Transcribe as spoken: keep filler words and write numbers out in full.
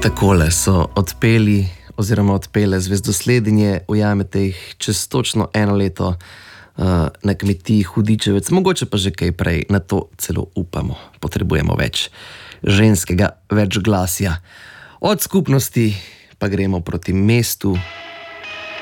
Takole so odpeli oziroma odpele zvezdosledinje, ujamete jih čez točno eno leto uh, na kmetiji Hudičevec, mogoče pa že kaj prej, na to celo upamo. Potrebujemo več ženskega, več glasja. Od skupnosti pa gremo proti mestu